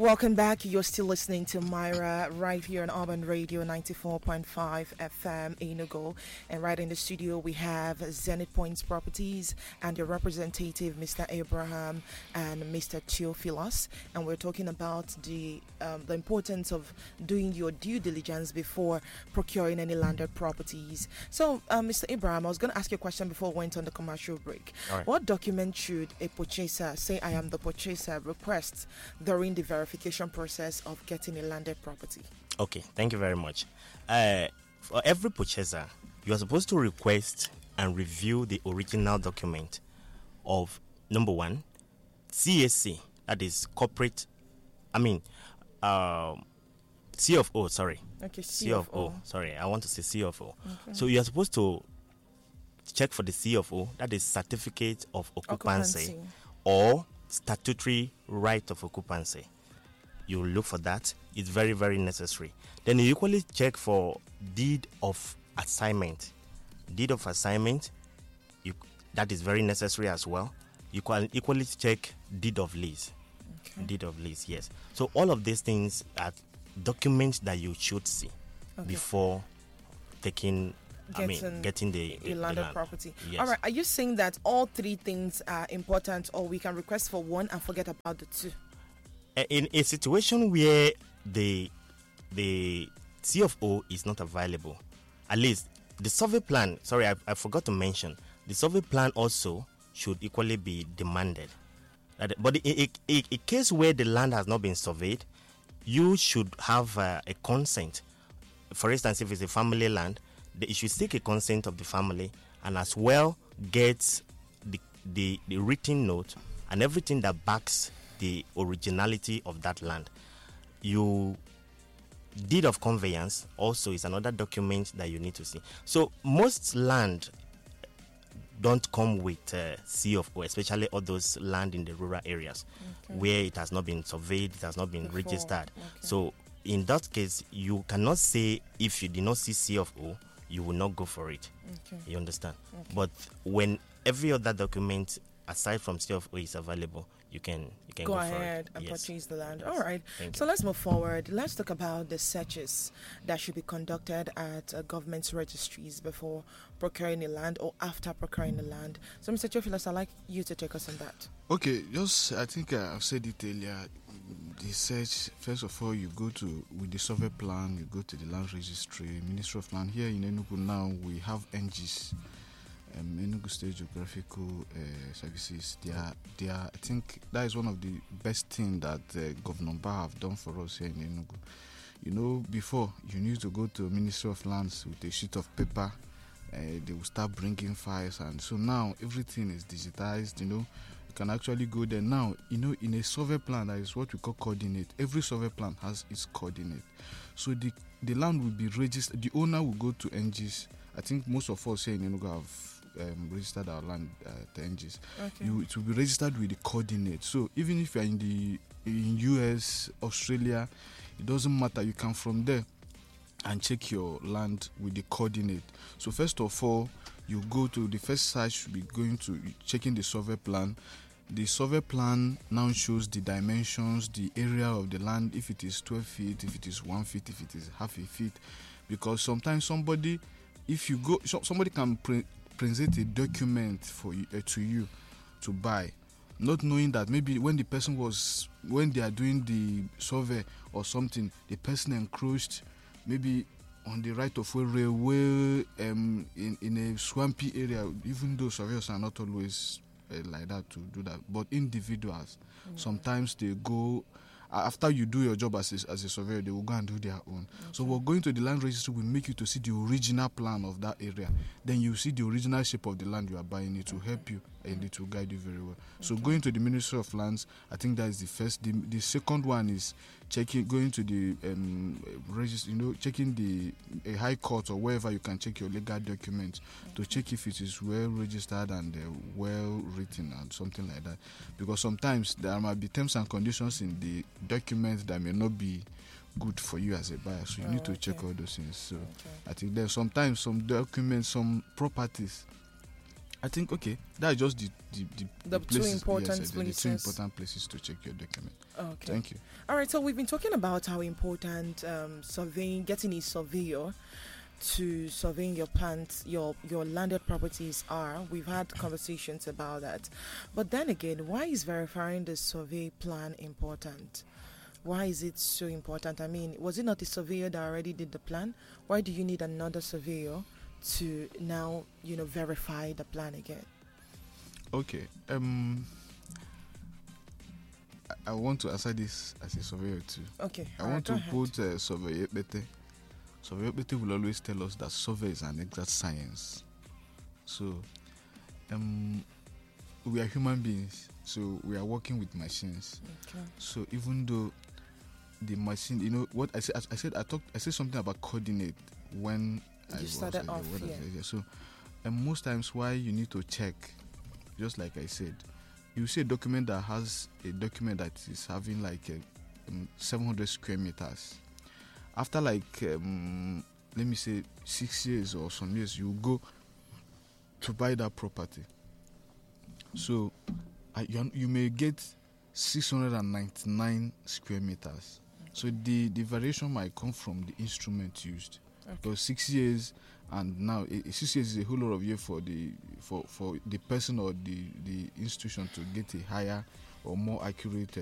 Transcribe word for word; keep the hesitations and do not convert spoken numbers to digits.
Welcome back. You're still listening to Myra right here on Urban Radio ninety-four point five F M Enugu. And right in the studio, we have Zenith Points Properties and your representative, Mister Abraham and Mister Theophilus. And we're talking about the um, the importance of doing your due diligence before procuring any landed properties. So, uh, Mister Abraham, I was going to ask you a question before we went on the commercial break. All right. What document should a purchaser, say I am the purchaser, request during the verification process of getting a landed property? Okay, thank you very much. Uh, for every purchaser, you are supposed to request and review the original document of number one, C A C, that is corporate, I mean, um, C of O, sorry. Okay, C, C of of O. O. Sorry, I want to say C of O. Okay. So you are supposed to check for the C of O, that is certificate of occupancy, Occupancy. or statutory right of occupancy. You look for that. It's very, very necessary. Then you equally check for deed of assignment. Deed of assignment, you, that is very necessary as well. You can equally check deed of lease. Okay. Deed of lease, yes. So all of these things are documents that you should see Okay. before taking, I Getting mean, getting the, A the landed land. property. Yes. All right. Are you saying that all three things are important, or we can request for one and forget about the two? Uh, In a situation where the the C of O is not available, at least the survey plan, sorry, I, I forgot to mention, the survey plan also should equally be demanded. That- But in a, a, a case where the land has not been surveyed, you should have uh, a consent. For instance, if it's a family land, the, you should seek a consent of the family and as well get the, the, the written note and everything that backs the originality of that land. You deed of conveyance also is another document that you need to see. So most land don't come with uh, C of O, especially all those land in the rural areas Okay. where it has not been surveyed, it has not been Before, registered. okay. So in that case, you cannot say if you did not see C of O, you will not go for it. Okay. You understand? Okay. But when every other document aside from C of O is available, you can you can Go go, ahead for it. and Yes. purchase the land. Yes. All right. Thank So you. let's move forward. Let's talk about the searches that should be conducted at uh, government registries before procuring a land or after procuring the land. So, Mister Theophilus, I'd like you to take us on that. Okay, just I think uh, I've said it earlier. The search, first of all, you go to with the survey plan, you go to the land registry, Ministry of Land. Here in Enugu now, we have N G S, um, Enugu State Geographical uh, Services. They are, they are. I think that is one of the best things that uh, Governor Ba have done for us here in Enugu. You know, before you need to go to Ministry of Lands with a sheet of paper. Uh, they will start bringing files, and so now everything is digitized. You know, you can actually go there now. You know, in a survey plan, that is what we call coordinate. Every survey plan has its coordinate. So the the land will be registered. The owner will go to N G S. I think most of us here in Enugu have um, registered our land at N G S. Okay. You it will be registered with the coordinate. So even if you are in the in U S, Australia, it doesn't matter. You can from there and check your land with the coordinate. So first of all, you go to the first site should be going to checking the survey plan. The survey plan now shows the dimensions, the area of the land, if it is twelve feet, if it is one feet, if it is half a feet. Because sometimes somebody, if you go, so- somebody can pre- present a document for you, uh, to you to buy, not knowing that maybe when the person was, when they are doing the survey or something, the person encroached maybe on the right of way railway um, in, in a swampy area, even though surveyors are not always uh, like that to do that, but individuals, Mm. sometimes they go, uh, after you do your job as a, as a surveyor, they will go and do their own. So we're going to the land registry will make you to see the original plan of that area. Then you see the original shape of the land you are buying. It will help you and it will guide you very well. So going to the Ministry of Lands, I think that is the first. The, the second one is checking, going to the um, register, you know, checking the a high court or wherever you can check your legal documents to check if it is well registered and uh, well written and something like that. Because sometimes there might be terms and conditions in the document that may not be good for you as a buyer. So you Oh, need to okay. check all those things. So Okay. I think there's sometimes some documents, some properties I think okay, that's just the the, the, The two places, important yes, the, the two places. important places to check your document. Okay. Thank you. All right. So we've been talking about how important um, surveying, getting a surveyor to surveying your plants, your your landed properties are. We've had conversations about that, but then again, why is verifying the survey plan important? Why is it so important? I mean, was it not the surveyor that already did the plan? Why do you need another surveyor to now, you know, verify the plan again? Okay. Um, I, I want to answer this as a surveyor too. Okay. I all want right, to go put uh, surveyor Bete. Surveyor Bete will always tell us that survey is an exact science. So, um, we are human beings, so we are working with machines. Okay. So even though the machine, you know what I said, I said I talked, I said something about coordinate when You I was, started uh, off, when I yeah. said, yeah. So, and most times why you need to check, just like I said, you see a document that has a document that is having like a, um, seven hundred square meters. After like um, let me say six years or some years, you go to buy that property. So uh, you, you may get six hundred ninety-nine square meters. So the, the variation might come from the instrument used. Okay. Because six years and now eh, six years is a whole lot of year for the for, for the person or the, the institution to get a higher or more accurate uh,